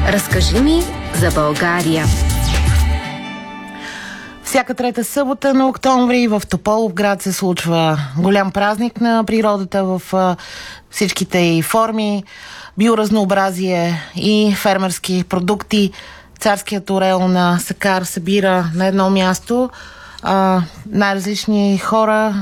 Разкажи ми за България. Всяка трета събота на октомври в Тополовград се случва голям празник на природата в всичките й форми, биоразнообразие и фермерски продукти. Царският орел на Сакар събира на едно място най-различни хора,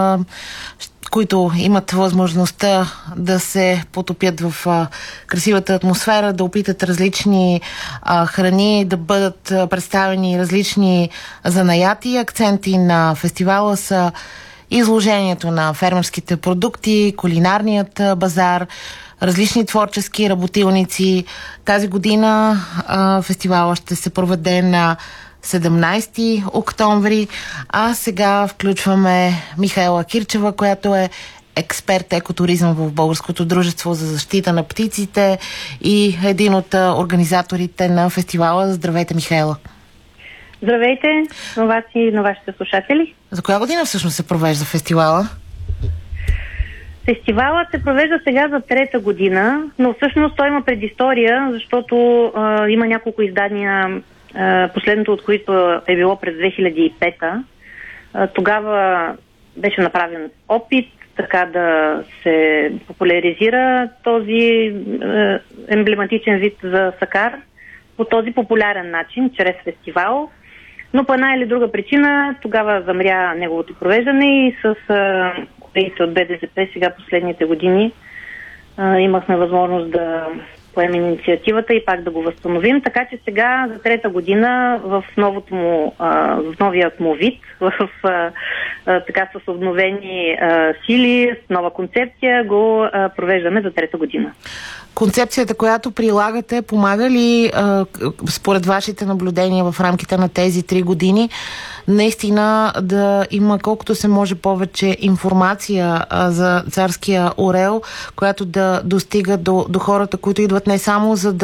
които имат възможността да се потопят в красивата атмосфера, да опитат различни храни, да бъдат представени различни занаяти. Акценти на фестивала са изложението на фермерските продукти, кулинарният базар, различни творчески работилници. Тази година фестивала ще се проведе на 17 октомври, а сега включваме Михаела Кирчева, която е експерт екотуризъм в Българското дружество за защита на птиците и един от организаторите на фестивала. Здравейте, Михаела! Здравейте на вас и на вашите слушатели. За коя година всъщност се провежда фестивала? Фестивалът се провежда сега за трета година, но всъщност той има предистория, защото има няколко издания, последното от които е било през 2005. Тогава беше направен опит така да се популяризира този емблематичен вид за сакар по този популярен начин, чрез фестивал. Но по една или друга причина тогава замря неговото провеждане и с колегите от БДЗП сега последните години имахме възможност да поемем инициативата и пак да го възстановим. Така че сега за трета година в новият му вид, така с обновени сили, с нова концепция, го провеждаме за трета година. Концепцията, която прилагате, помага ли според вашите наблюдения в рамките на тези 3 години наистина да има колкото се може повече информация за царския орел, която да достига до хората, които идват не само за да